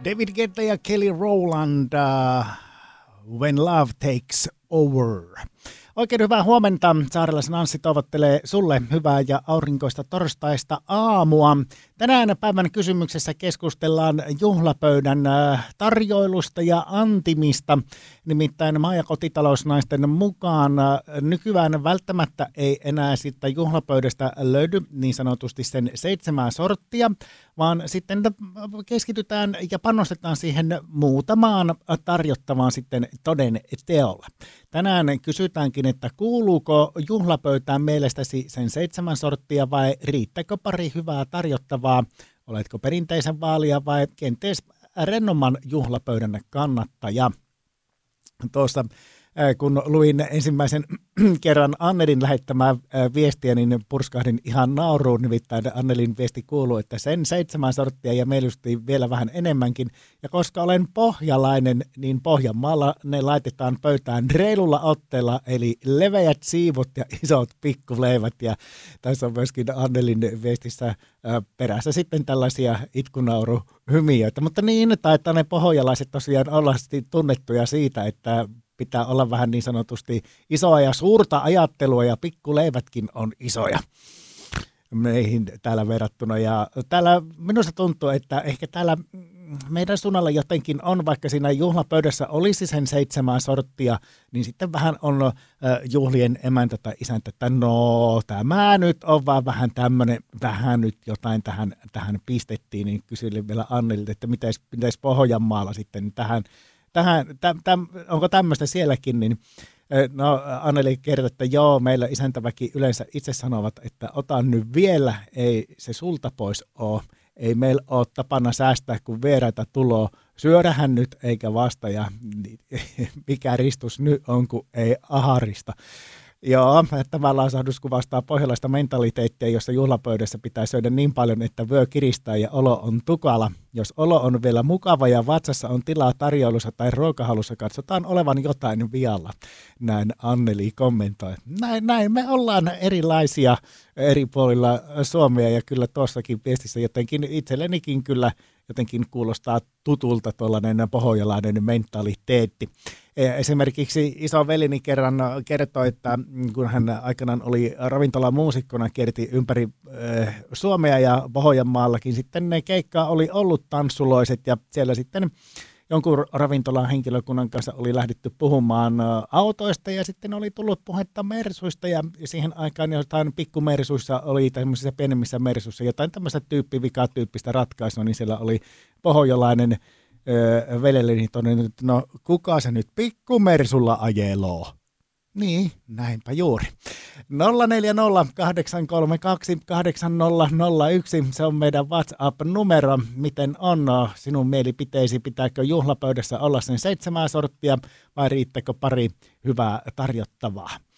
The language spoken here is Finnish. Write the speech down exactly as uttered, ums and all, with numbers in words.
David Guetta ja Kelly Rowland, uh, When Love Takes Over. Oikein hyvää huomenta. Saarelaisen Anssi toivottelee sulle hyvää ja aurinkoista torstaista aamua. Tänään päivän kysymyksessä keskustellaan juhlapöydän tarjoilusta ja antimista. Nimittäin maa- ja kotitalousnaisten mukaan nykyään välttämättä ei enää sitten juhlapöydästä löydy niin sanotusti sen seitsemää sorttia, vaan sitten keskitytään ja panostetaan siihen muutamaan tarjottavaan sitten toden teolla. Tänään kysytäänkin, että kuuluuko juhlapöytään mielestäsi sen seitsemän sorttia vai riittääkö pari hyvää tarjottavaa? Oletko perinteisen vaalia vai kenties rennomman juhlapöydän kannattaja? Tuossa kun luin ensimmäisen kerran Annelin lähettämää viestiä, niin purskahdin ihan nauruun. Nimittäin Annelin viesti kuuluu, että sen seitsemän sorttia ja mieluusti vielä vähän enemmänkin. Ja koska olen pohjalainen, niin Pohjanmaalla ne laitetaan pöytään reilulla otteella, eli leveät siivut ja isot pikkuleivät. Ja tässä on myöskin Annelin viestissä perässä sitten tällaisia itkunauruhymiöitä. Mutta niin, taitaa ne pohjalaiset tosiaan olla tunnettuja siitä, että pitää olla vähän niin sanotusti isoa ja suurta ajattelua ja pikkuleivätkin on isoja meihin täällä verrattuna. Ja täällä minusta tuntuu, että ehkä täällä meidän suunnalla jotenkin on, vaikka siinä juhlapöydässä olisi sen seitsemää sorttia, niin sitten vähän on äh, juhlien emäntä tai isäntä, että no tämä nyt on vaan vähän tämmöinen, vähän nyt jotain tähän, tähän pistettiin, niin kyselin vielä Annelilta, että mitäs, mitäs Pohjanmaalla sitten tähän Tähän, täm, täm, onko tämmöistä sielläkin, niin no Anneli kertoi, että joo, meillä isäntäväki yleensä itse sanovat, että ota nyt vielä, ei se sulta pois ole, ei meillä ole tapana säästää, kun vieraita tuloa, syödähän nyt eikä vasta, ja mikä ristus nyt on, kun ei aharista. Joo, tämä lausahdus kuvastaa pohjalaista mentaliteettia, jossa juhlapöydässä pitää syödä niin paljon, että vyö kiristää ja olo on tukala. Jos olo on vielä mukava ja vatsassa on tilaa tarjoilussa tai ruokahalussa, katsotaan olevan jotain vialla. Näin Anneli kommentoi. Näin, näin me ollaan erilaisia eri puolilla Suomea ja kyllä tuossakin viestissä jotenkin itsellenikin kyllä jotenkin kuulostaa tutulta tuollainen pohjalainen mentaliteetti. Esimerkiksi isovelini kerran kertoi, että kun hän aikanaan oli ravintolamuusikkona, kierti ympäri äh, Suomea ja Pohjanmaallakin, sitten ne keikkaa oli ollut tanssuloiset ja siellä sitten jonkun ravintolan henkilökunnan kanssa oli lähdetty puhumaan autoista ja sitten oli tullut puhetta mersuista ja siihen aikaan jotain pikkumersuissa oli tämmöisissä pienemmissä mersuissa jotain tämmöistä tyyppivikatyyppistä ratkaisua, niin siellä oli pohjalainen öö, velelleni todennut, että no kuka se nyt pikkumersulla ajeloo? Niin, näinpä juuri. nolla neljä nolla kahdeksan kolme kaksi kahdeksan nolla nolla yksi, se on meidän WhatsApp-numero. Miten on sinun mielipiteesi, pitääkö juhlapöydässä olla sen seitsemää sorttia vai riittääkö pari hyvää tarjottavaa?